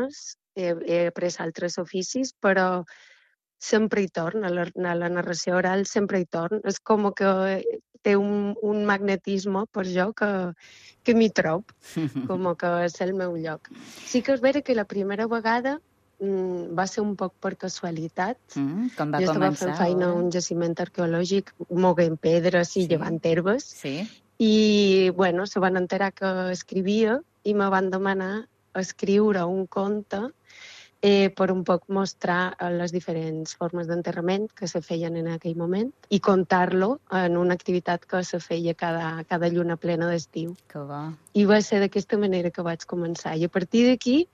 feines, he après altres oficis, però sempre hi torn, a la narració oral sempre hi torn. És com que té un magnetisme per jo que m'hi trob, com que és el meu lloc. Sí que és vera que la primera vegada va ser un poc per casualitat. Com va Jo estava fent començar, feina a veure? un jaciment arqueològic, moguent pedres i Sí, llevant herbes, sí. i se van enterar que escrivia i me van demanar escriure un conte per un poc mostrar les diferents formes d'enterrament que se feien en aquell moment i contar-lo en una activitat que se feia cada lluna plena d'estiu. Que bo. I va ser d'aquesta manera que vaig començar. I a partir d'aquí,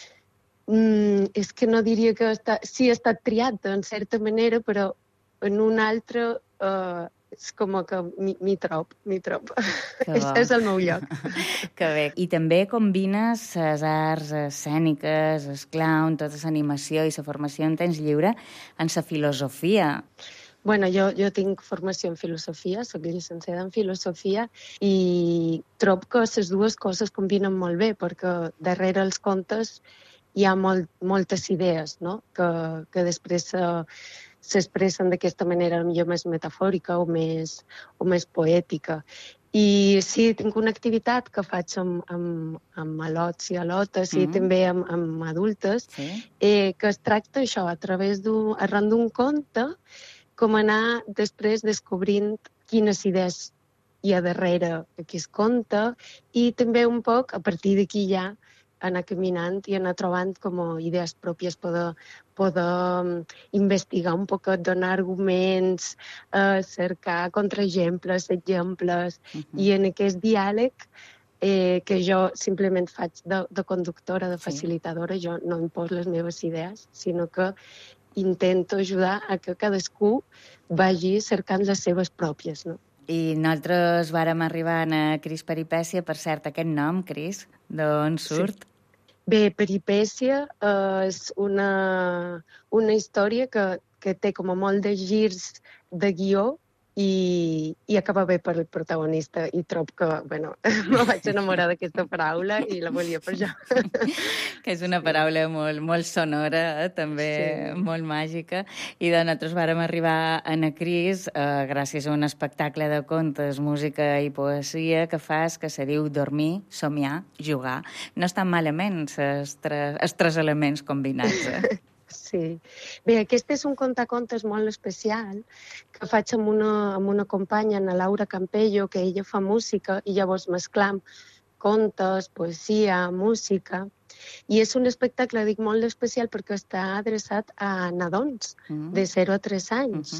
és que no diria que sí, ha estat triat en certa manera, però en una altra és com que m'hi trob. Que bo. És el meu lloc. Que bé. I també combines les arts escèniques, el clown, tota l'animació i la formació en temps lliure en la filosofia. Bueno, jo tinc formació en filosofia, soc llicenciada en filosofia i trobo que les dues coses combinen molt bé perquè darrere els contes hi ha moltes idees, no? que després s'expressen d'aquesta manera millor més metafòrica o més poètica. I sí, tinc una activitat que faig amb al·lots i al·lotes i també amb adultes, que es tracta això, arran d'un conte, com anar després descobrint quines idees hi ha darrere aquest conte i també un poc, a partir d'aquí ja, anar caminant i anar trobant com idees pròpies, poder investigar un poc, donar arguments, cercar contraexemples, exemples, i en aquest diàleg que jo simplement faig de conductora, de facilitadora, jo no imposo les meves idees, sinó que intento ajudar a que cadascú vagi cercant les seves pròpies, no? I nosaltres vàrem arribar a Cris Peripècia, per cert, aquest nom, Cris, d'on surt? Bé, Peripècia és una història que té com a molt de girs de guió i acaba bé per el protagonista i trobo que, bueno, me vaig enamorar d'aquesta paraula i la volia per jo. Que és una paraula molt sonora, també molt màgica, i de nosaltres vàrem arribar a Cris gràcies a un espectacle de contes, música i poesia que fas, que se diu Dormir, Somiar, Jugar. No estan malament els tres elements combinats, Sí. Bé, aquest és un contacontes molt especial que faig amb una companya, la Laura Campello, que ella fa música i llavors mesclam contes, poesia, música. I és un espectacle, dic, molt especial perquè està adreçat a nadons de 0 a 3 anys.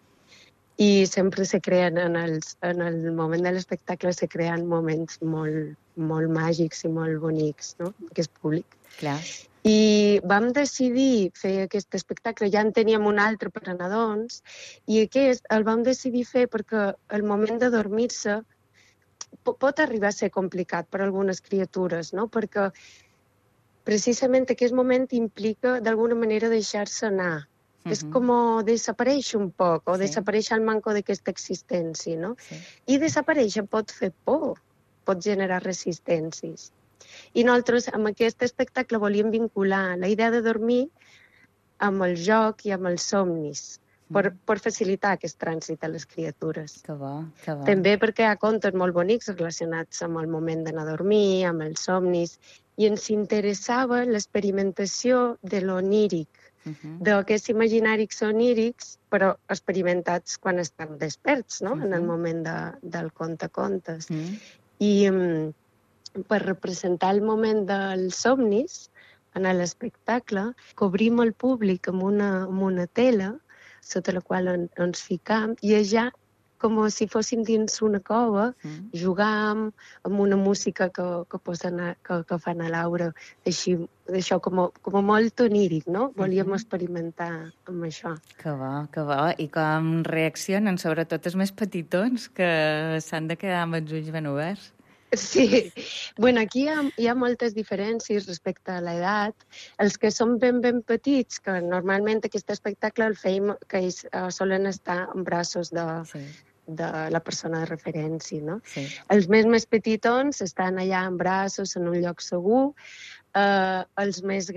I sempre se creen, en el moment de l'espectacle, se creen moments molt màgics i molt bonics, no?, que és públic. Clar. I vam decidir fer aquest espectacle, ja en teníem un altre per a nadons, i aquest el vam decidir fer perquè el moment de dormir-se pot arribar a ser complicat per a algunes criatures, no? Perquè precisament aquest moment implica d'alguna manera deixar-se anar. És com desaparèixer un poc, o desaparèixer el manco d'aquesta existència, no? I desaparèixer pot fer por, pot generar resistències. I nosaltres amb aquest espectacle volíem vincular la idea de dormir amb el joc i amb els somnis, per facilitar aquest trànsit a les criatures. Que bo, que bo. També perquè hi ha contes molt bonics relacionats amb el moment d'anar a dormir, amb els somnis, i ens interessava l'experimentació de l'oníric, d'aquests imaginaris onírics, però experimentats quan estem desperts, no?, en el moment del contacontes. I per representar el moment dels somnis, en l'espectacle, cobrim el públic amb una tela sota la qual ens ficam i allà, com si fóssim dins una cova, jugam amb una música que fa a Laura, així, això com molt oníric, no? Volíem experimentar amb això. Que bo, que bo. I com reaccionen, sobretot els més petitons, que s'han de quedar amb els ulls ben oberts? Sí, bueno, aquí hi ha moltes diferències respecte a l'edat. Els que són ben petits, que normalment aquest espectacle el feim, que ells solen estar en braços de la persona de referència, no? Els més petitons estan allà en braços, en un lloc segur. Els més